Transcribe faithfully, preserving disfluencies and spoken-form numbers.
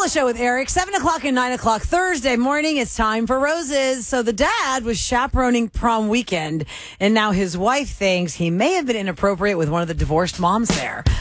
Kaola Show with Eric, seven o'clock and nine o'clock Thursday morning. It's time for roses. So the dad was chaperoning prom weekend, and now his wife thinks he may have been inappropriate with one of the divorced moms there.